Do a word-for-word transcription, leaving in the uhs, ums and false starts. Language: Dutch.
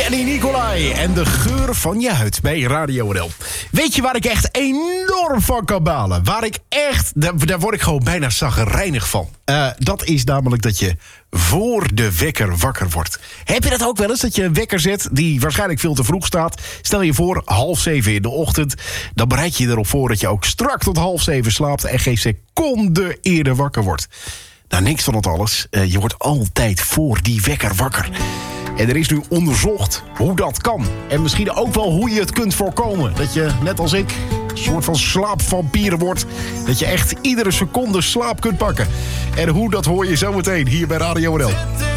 Danny Nicolai en de geur van je huid bij Radio N L. Weet je waar ik echt enorm van kan balen? Waar ik echt, daar, daar word ik gewoon bijna chagrijnig van. Uh, dat is namelijk dat je voor de wekker wakker wordt. Heb je dat ook wel eens, dat je een wekker zet die waarschijnlijk veel te vroeg staat? Stel je voor, half zeven in de ochtend. Dan bereid je erop voor dat je ook strak tot half zeven slaapt en geen seconde eerder wakker wordt. Nou, niks van het alles. Uh, je wordt altijd voor die wekker wakker. En er is nu onderzocht hoe dat kan. En misschien ook wel hoe je het kunt voorkomen. Dat je, net als ik, een soort van slaapvampier wordt. Dat je echt iedere seconde slaap kunt pakken. En hoe, dat hoor je zometeen hier bij Radio N L.